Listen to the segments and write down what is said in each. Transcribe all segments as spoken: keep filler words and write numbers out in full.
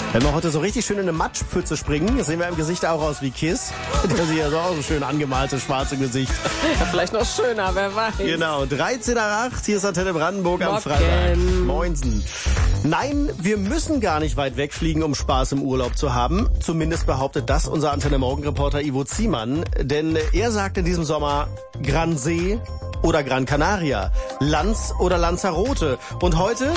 Wenn wir heute so richtig schön in eine Matschpfütze springen, sehen wir im Gesicht auch aus wie Kiss. Der sieht ja so auch so schön angemalte schwarze Gesicht. Ja, vielleicht noch schöner, wer weiß. Genau, dreizehn nach acht, hier ist Antenne Brandenburg am Morgen. Freitag. Moinsen. Nein, wir müssen gar nicht weit wegfliegen, um Spaß im Urlaub zu haben. Zumindest behauptet das unser Antenne Morgen-Reporter Ivo Ziemann. Denn er sagt in diesem Sommer Gran See oder Gran Canaria, Lanz oder Lanzarote. Und heute?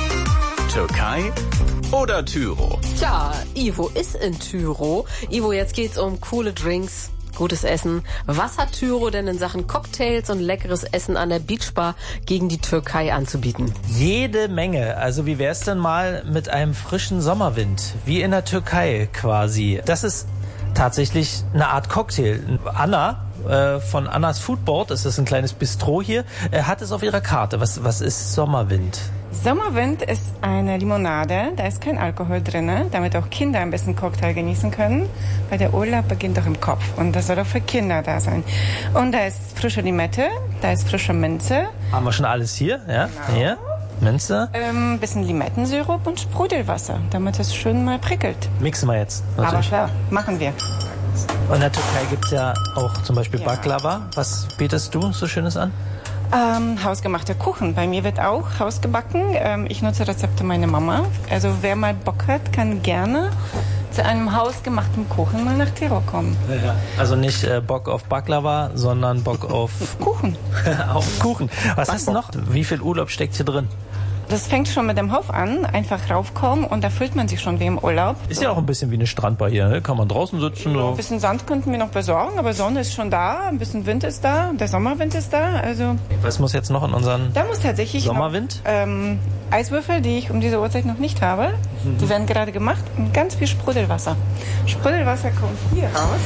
Türkei oder Tyro? Tja, Ivo ist in Tyro. Ivo, jetzt geht's um coole Drinks, gutes Essen. Was hat Tyro denn in Sachen Cocktails und leckeres Essen an der Beachbar gegen die Türkei anzubieten? Jede Menge. Also wie wär's denn mal mit einem frischen Sommerwind? Wie in der Türkei quasi. Das ist tatsächlich eine Art Cocktail. Anna äh, von Annas Foodboard, das ist ein kleines Bistro hier, äh, hat es auf ihrer Karte. Was, was ist Sommerwind? Sommerwind ist eine Limonade, da ist kein Alkohol drin, damit auch Kinder ein bisschen Cocktail genießen können, weil der Urlaub beginnt doch im Kopf und das soll auch für Kinder da sein. Und da ist frische Limette, da ist frische Minze. Haben wir schon alles hier? Ja, genau. Hier, Minze. Ein ähm, bisschen Limettensirup und Sprudelwasser, damit es schön mal prickelt. Mixen wir jetzt. Natürlich. Aber klar, machen wir. Und in der Türkei gibt es ja auch zum Beispiel ja. Baklava. Was bietest du so Schönes an? Ähm, hausgemachter Kuchen. Bei mir wird auch hausgebacken. Ähm, ich nutze Rezepte meiner Mama. Also wer mal Bock hat, kann gerne zu einem hausgemachten Kuchen mal nach Tirol kommen. Ja. Also nicht äh, Bock auf Baklava, sondern Bock auf Kuchen. auf Kuchen. Was hast du noch? Wie viel Urlaub steckt hier drin? Das fängt schon mit dem Hof an, einfach raufkommen und da fühlt man sich schon wie im Urlaub. Ist ja auch ein bisschen wie eine Strandbar hier, ne? Kann man draußen sitzen. Ja, ein bisschen Sand könnten wir noch besorgen, aber Sonne ist schon da, ein bisschen Wind ist da, der Sommerwind ist da. Also was muss jetzt noch in unseren da muss tatsächlich Sommerwind? Noch, ähm, Eiswürfel, die ich um diese Uhrzeit noch nicht habe, mhm. die werden gerade gemacht und ganz viel Sprudelwasser. Sprudelwasser kommt hier raus.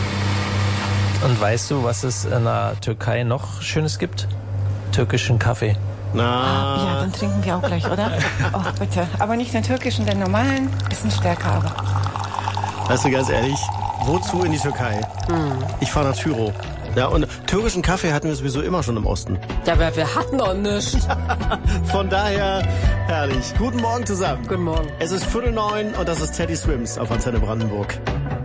Und weißt du, was es in der Türkei noch Schönes gibt? Türkischen Kaffee. Na. Ah, ja, dann trinken wir auch gleich, oder? Oh, bitte. Aber nicht den türkischen, den normalen. Bisschen stärker, aber. Weißt du, ganz ehrlich, wozu in die Türkei? Hm. Ich fahre nach Tyro. Ja, und türkischen Kaffee hatten wir sowieso immer schon im Osten. Ja, aber wir hatten noch nichts. Von daher, herrlich. Guten Morgen zusammen. Guten Morgen. Es ist Viertel neun und das ist Teddy Swims auf Antenne Brandenburg.